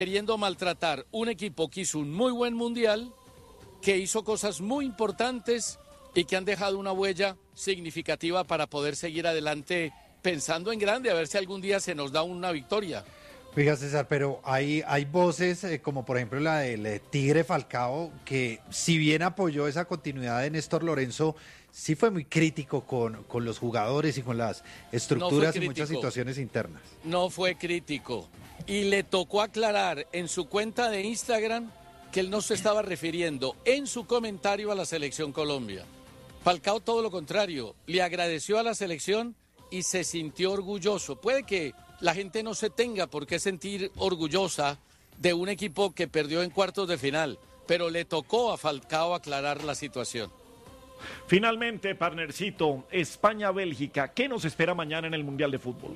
queriendo maltratar un equipo que hizo un muy buen mundial, que hizo cosas muy importantes y que han dejado una huella significativa para poder seguir adelante pensando en grande, a ver si algún día se nos da una victoria. Oiga, César, pero hay voces, como por ejemplo la del Tigre Falcao, que si bien apoyó esa continuidad de Néstor Lorenzo, sí fue muy crítico con los jugadores y con las estructuras y muchas situaciones internas. No fue crítico. Y le tocó aclarar en su cuenta de Instagram que él no se estaba refiriendo en su comentario a la Selección Colombia. Falcao todo lo contrario, le agradeció a la selección y se sintió orgulloso. Puede que la gente no se tenga por qué sentir orgullosa de un equipo que perdió en cuartos de final, pero le tocó a Falcao aclarar la situación. Finalmente, partnercito, España-Bélgica, ¿qué nos espera mañana en el Mundial de Fútbol?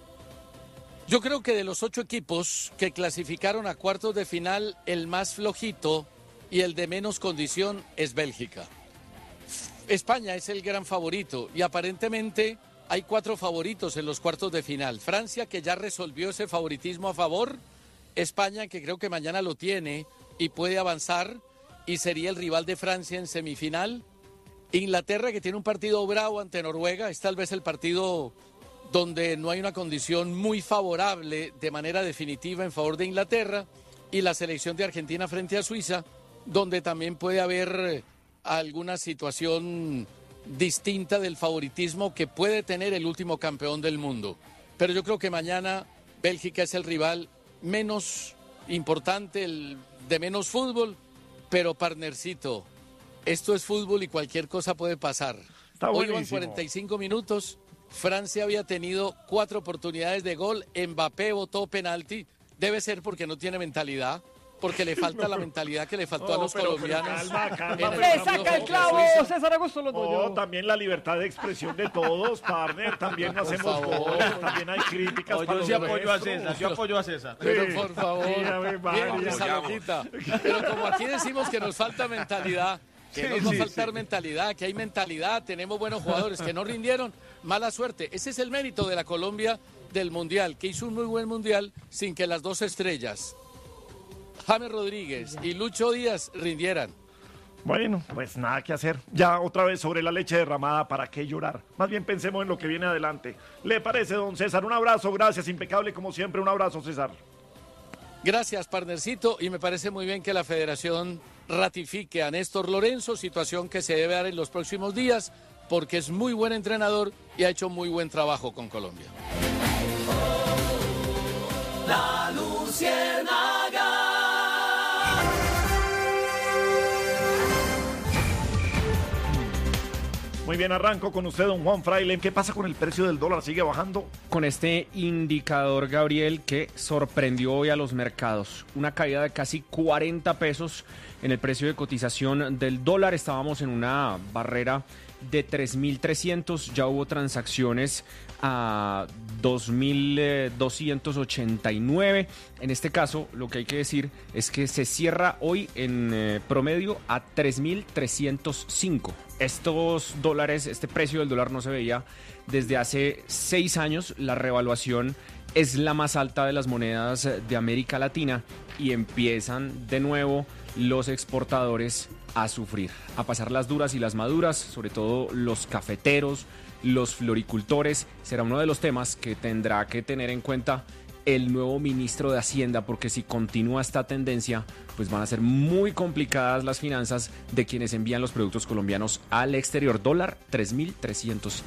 Yo creo que de los 8 equipos que clasificaron a cuartos de final, el más flojito y el de menos condición es Bélgica. España es el gran favorito y aparentemente hay 4 favoritos en los cuartos de final. Francia, que ya resolvió ese favoritismo a favor. España, que creo que mañana lo tiene y puede avanzar y sería el rival de Francia en semifinal. Inglaterra, que tiene un partido bravo ante Noruega, es tal vez el partido donde no hay una condición muy favorable de manera definitiva en favor de Inglaterra, y la selección de Argentina frente a Suiza, donde también puede haber alguna situación distinta del favoritismo que puede tener el último campeón del mundo. Pero yo creo que mañana Bélgica es el rival menos importante, el de menos fútbol, pero partnercito, esto es fútbol y cualquier cosa puede pasar. Hoy van 45 minutos. Francia había tenido 4 oportunidades de gol, Mbappé botó penalti, debe ser porque no tiene mentalidad, porque le falta la mentalidad que le faltó a los colombianos. Calma. ¡Le saca el clavo, César Augusto Londoño! No, también la libertad de expresión de todos, partner, también no hacemos goles, también hay críticas. Yo sí apoyo a César, yo apoyo a César. Pero por favor, pero como aquí decimos que nos falta mentalidad, que nos va a faltar mentalidad, que hay mentalidad, tenemos buenos jugadores que no rindieron, mala suerte. Ese es el mérito de la Colombia del Mundial, que hizo un muy buen Mundial sin que las 2 estrellas, James Rodríguez y Lucho Díaz, rindieran. Bueno, pues nada que hacer. Ya otra vez sobre la leche derramada, ¿para qué llorar? Más bien pensemos en lo que viene adelante. ¿Le parece, don César? Un abrazo, gracias, impecable como siempre. Un abrazo, César. Gracias, partnercito, y me parece muy bien que la federación ratifique a Néstor Lorenzo, situación que se debe dar en los próximos días, porque es muy buen entrenador y ha hecho muy buen trabajo con Colombia. La Luciérnaga. Muy bien, arranco con usted, don Juan Fraile. ¿Qué pasa con el precio del dólar? ¿Sigue bajando? Con este indicador, Gabriel, que sorprendió hoy a los mercados. Una caída de casi 40 pesos en el precio de cotización del dólar. Estábamos en una barrera de 3.300. Ya hubo transacciones a 2.289. En este caso, lo que hay que decir es que se cierra hoy en promedio a 3.305. Estos dólares, este precio del dólar no se veía desde hace 6 años. La revaluación es la más alta de las monedas de América Latina y empiezan de nuevo los exportadores a sufrir, a pasar las duras y las maduras, sobre todo los cafeteros, los floricultores. Será uno de los temas que tendrá que tener en cuenta el nuevo ministro de Hacienda, porque si continúa esta tendencia, pues van a ser muy complicadas las finanzas de quienes envían los productos colombianos al exterior. Dólar 3.305.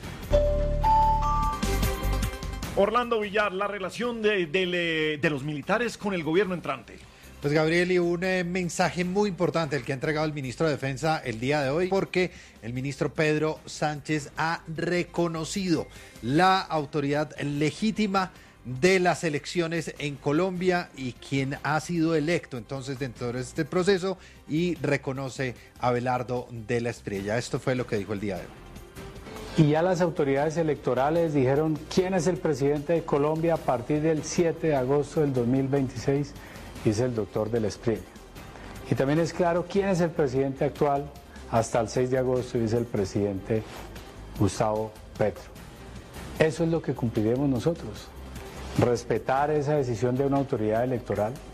Orlando Villar, la relación de los militares con el gobierno entrante. Pues Gabriel, y un mensaje muy importante el que ha entregado el ministro de Defensa el día de hoy, porque el ministro Pedro Sánchez ha reconocido la autoridad legítima de las elecciones en Colombia y quien ha sido electo entonces dentro de este proceso, y reconoce a Abelardo de la Espriella. Esto fue lo que dijo el día de hoy. Y ya las autoridades electorales dijeron quién es el presidente de Colombia a partir del 7 de agosto del 2026, y es el doctor de la Espriella. Y también es claro quién es el presidente actual hasta el 6 de agosto, y es el presidente Gustavo Petro. Eso es lo que cumpliremos nosotros. respetar esa decisión de una autoridad electoral.